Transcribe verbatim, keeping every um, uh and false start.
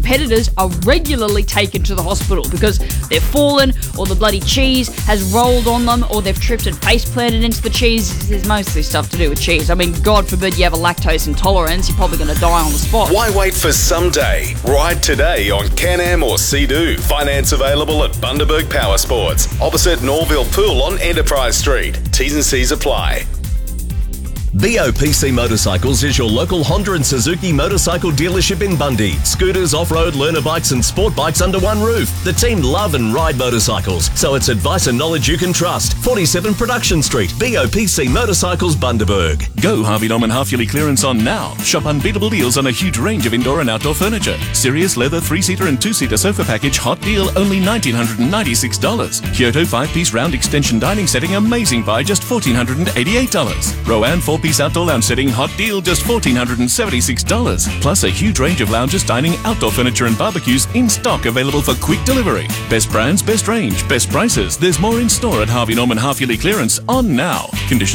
competitors are regularly taken to the hospital because they've fallen, or the bloody cheese has rolled on them, or they've tripped and face planted into the cheese. There's mostly stuff to do with cheese. I mean, God forbid you have a lactose intolerance, you're probably going to die on the spot. Why wait for someday? Ride today on Can-Am or Sea-Doo. Finance available at Bundaberg Power Sports, opposite Norville Pool on Enterprise Street. T's and C's apply. B O P C Motorcycles is your local Honda and Suzuki motorcycle dealership in Bundy. Scooters, off-road, learner bikes and sport bikes under one roof. The team love and ride motorcycles, so it's advice and knowledge you can trust. forty-seven Production Street, B O P C Motorcycles, Bundaberg. Go Harvey Norman half-yearly clearance on now. Shop unbeatable deals on a huge range of indoor and outdoor furniture. Sirius leather three-seater and two-seater sofa package hot deal only one thousand nine hundred ninety-six dollars. Kyoto five-piece round extension dining setting amazing buy just one thousand four hundred eighty-eight dollars. Rowan four-piece outdoor lounge setting hot deal just one thousand four hundred seventy-six dollars. Plus a huge range of lounges, dining, outdoor furniture and barbecues in stock available for quick delivery. Best brands, best range, best prices. There's more in store at Harvey Norman half-yearly clearance on now. Conditions